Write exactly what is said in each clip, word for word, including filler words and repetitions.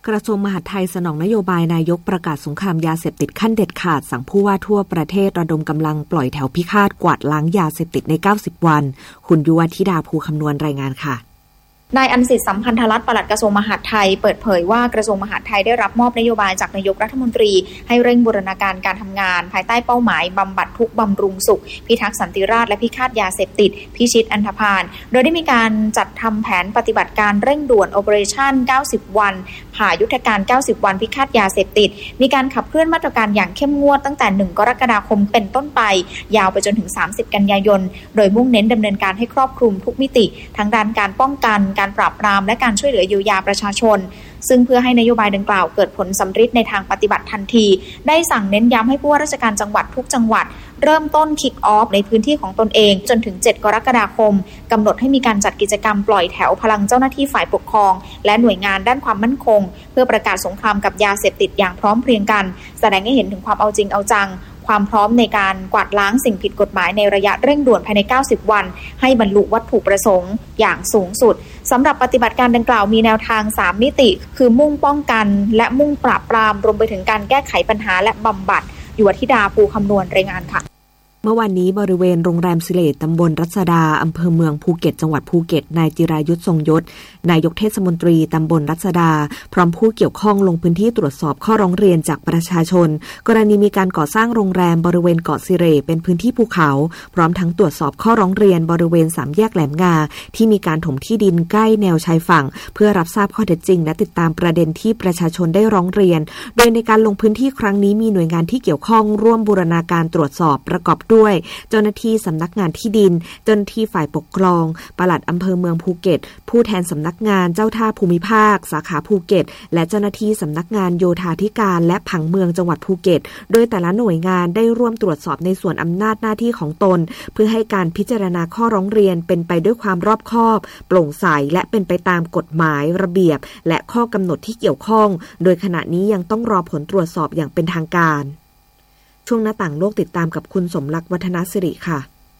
กระทรวงมหาดไทยสนองนโยบายนายกประกาศสงครามยาเสพติดขั้นเด็ดขาดสั่งผู้ว่าทั่วประเทศระดมกำลังปล่อยแถวพิฆาตกวาดล้างยาเสพติดในเก้าสิบวันคุณยุวธิดาภูคำนวณรายงานค่ะนายอันสิทธิ์สัมพันธรัตน์ปลัดกระทรวงมหาดไทยเปิดเผยว่ากระทรวงมหาดไทยได้รับมอบนโยบายจากนายกรัฐมนตรีให้เร่งบูรณาการการทำงานภายใต้เป้าหมายบำบัดทุกข์บำรุงสุขพิทักษ์สันติราษฎร์และพิฆาตยาเสพติดพิชิตอันธพาลโดยได้มีการจัดทำแผนปฏิบัติการเร่งด่วน Operation เก้าสิบวันผ่ายุทธการเก้าสิบวันพิฆาตยาเสพติดมีการขับเคลื่อนมาตรการอย่างเข้มงวดตั้งแต่หนึ่งกรกฎาคมเป็นต้นไปยาวไปจนถึงสามสิบกันยายนโดยมุ่งเน้นดำเนินการให้ครอบคลุมทุกมิติทั้งด้านการป้องกันการปราบปรามและการช่วยเหลือเยียวยาประชาชนซึ่งเพื่อให้นโยบายดังกล่าวเกิดผลสำฤทธิ์ในทางปฏิบัติทันทีได้สั่งเน้นย้ำให้ผู้ว่าราชการจังหวัดทุกจังหวัดเริ่มต้นคิกออฟในพื้นที่ของตนเองจนถึงเจ็ดกรกฎาคมกำหนดให้มีการจัดกิจกรรมปล่อยแถวพลังเจ้าหน้าที่ฝ่ายปกครองและหน่วยงานด้านความมั่นคงเพื่อประกาศสงครามกับยาเสพติดอย่างพร้อมเพรียงกันแสดงให้เห็นถึงความเอาจริงเอาจังความพร้อมในการกวาดล้างสิ่งผิดกฎหมายในระยะเร่งด่วนภายในเก้าสิบวันให้บรรลุวัตถุประสงค์อย่างสูงสุดสำหรับปฏิบัติการดังกล่าวมีแนวทางสามมิติคือมุ่งป้องกันและมุ่งปราบปรามรวมไปถึงการแก้ไขปัญหาและบำบัดยุวธิดาภูคำนวณรายงานค่ะเมื่อวันนี้บริเวณโรงแรมสิเลตตำบลรัศดาอำเภอเมืองภูเก็ตจังหวัดภูเก็ตนายจิรายุทธทรงยศนายกเทศมนตรีตำบลรัศดาพร้อมผู้เกี่ยวข้องลงพื้นที่ตรวจสอบข้อร้องเรียนจากประชาชนกรณีมีการก่อสร้างโรงแรมบริเวณเกาะสิเรเป็นพื้นที่ภูเขาพร้อมทั้งตรวจสอบข้อร้องเรียนบริเวณสามแยกแหลมงาที่มีการถมที่ดินใกล้แนวชายฝั่งเพื่อรับทราบข้อเท็จจริงและติดตามประเด็นที่ประชาชนได้ร้องเรียนโดยในการลงพื้นที่ครั้งนี้มีหน่วยงานที่เกี่ยวข้องร่วมบูรณาการตรวจสอบประกอบด้วยเจ้าหน้าที่สำนักงานที่ดินเจ้าหน้าที่ฝ่ายปกครองปลัดอำเภอเมืองภูเก็ตผู้แทนสำนักงานเจ้าท่าภูมิภาคสาขาภูเก็ตและเจ้าหน้าที่สำนักงานโยธาธิการและผังเมืองจังหวัดภูเก็ตโดยแต่ละหน่วยงานได้ร่วมตรวจสอบในส่วนอำนาจหน้าที่ของตนเพื่อให้การพิจารณาข้อร้องเรียนเป็นไปด้วยความรอบคอบโปร่งใสและเป็นไปตามกฎหมายระเบียบและข้อกำหนดที่เกี่ยวข้องโดยขณะนี้ยังต้องรอผลตรวจสอบอย่างเป็นทางการช่วงหน้าต่างโลกติดตามกับคุณสมรักวัฒนสิริค่ะ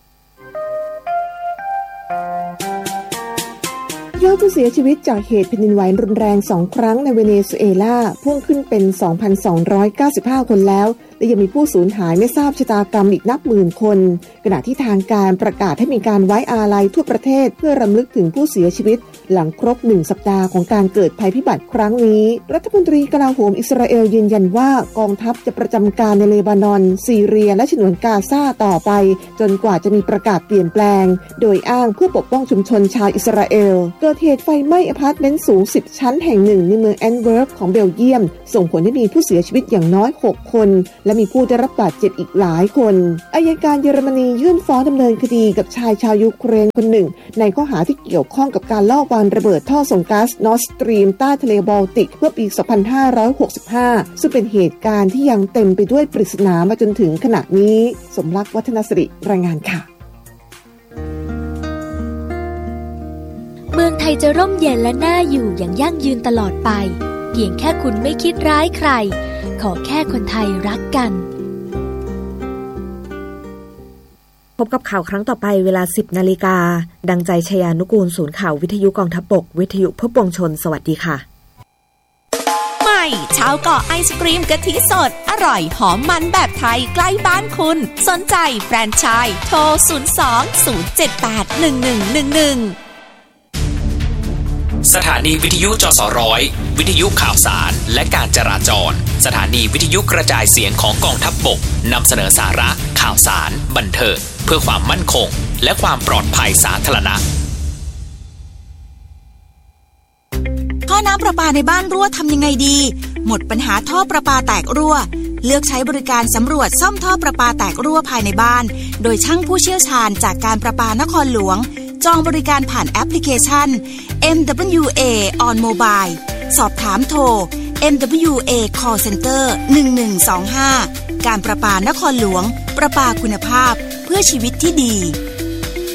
ยอดผู้เสียชีวิตจากเหตุแผ่นดินไหวรุนแรงสองครั้งในเวเนซุเอลาพุ่งขึ้นเป็น สองพันสองร้อยเก้าสิบห้า คนแล้วและยังมีผู้สูญหายไม่ทราบชะตากรรมอีกนับหมื่นคนขณะที่ทางการประกาศให้มีการไว้อาลัยทั่วประเทศเพื่อรำลึกถึงผู้เสียชีวิตหลังครบหนึ่งสัปดาห์ของการเกิดภัยพิบัติครั้งนี้รัฐมนตรีกลาโหมอิสราเอลยืนยันว่ากองทัพจะประจำการในเลบานอนซีเรียและฉนวนกาซาต่อไปจนกว่าจะมีประกาศเปลี่ยนแปลงโดยอ้างเพื่อปกป้องชุมชนชาวอิสราเอลเกิดเหตุไฟไหม้อพาร์ตเมนต์สูงสิบชั้นแห่งหนึ่งในเมืองแอนเวิร์ปของเบลเยียมส่งผลให้มีผู้เสียชีวิตอย่างน้อยหกคนและมีผู้ได้รับบาดเจ็บอีกหลายคนอัยการเยอรมนียื่นฟ้องดำเนินคดีกับชายชาวยูเครนคนหนึ่งในข้อหาที่เกี่ยวข้องกับการลอบวางระเบิดท่อส่งก๊าซนอร์ดสตรีมใต้ทะเลบอลติกเมื่อปีสองพันห้าร้อยหกสิบห้าซึ่งเป็นเหตุการณ์ที่ยังเต็มไปด้วยปริศนามาจนถึงขณะนี้สมรักวัฒนสิริรายงานค่ะเมืองไทยจะร่มเย็นและน่าอยู่อย่างยั่งยืนตลอดไปเพียงแค่คุณไม่คิดร้ายใครขอแค่คนไทยรักกันพบกับข่าวครั้งต่อไปเวลา สิบนาฬิกาดังใจชยานุกูลศูนย์ข่าววิทยุกองทัพบกวิทยุเพื่อปวงชนสวัสดีค่ะใหม่ชาวเกาะไอศกรีมกะทิสดอร่อยหอมมันแบบไทยใกล้บ้านคุณสนใจแฟรนไชส์โทรศูนย์ สอง ศูนย์ เจ็ด แปด หนึ่ง หนึ่ง หนึ่ง หนึ่งสถานีวิทยุจสร้อยวิทยุข่าวสารและการจราจรสถานีวิทยุกระจายเสียงของกองทัพบกนำเสนอสาระข่าวสารบันเทิงเพื่อความมั่นคงและความปลอดภัยสาธารณะท่อน้ำประปาในบ้านรั่วทำยังไงดีหมดปัญหาท่อประปาแตกรั่วเลือกใช้บริการสำรวจซ่อมท่อประปาแตกรั่วภายในบ้านโดยช่างผู้เชี่ยวชาญจากการประปานครหลวงจองบริการผ่านแอปพลิเคชัน เอ็ม ดับเบิลยู เอ on mobile สอบถามโทร เอ็ม ดับเบิลยู เอ Call Center หนึ่ง หนึ่ง สอง ห้าการประปานครหลวงประปาคุณภาพเพื่อชีวิตที่ดี